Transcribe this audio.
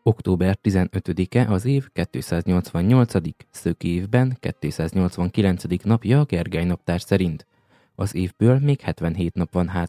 Október 15-e az év 288. szöki évben 289. napja a Gergely naptár szerint. Az évből még 77 nap van hátra.